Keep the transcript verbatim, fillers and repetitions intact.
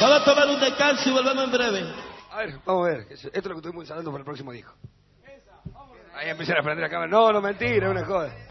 Vamos a tomar un descanso y volvemos en breve. A ver, vamos a ver. Esto es lo que estuvimos ensayando para el próximo disco. Ahí empiezan a aprender a cámara. No, no, mentira, es una cosa.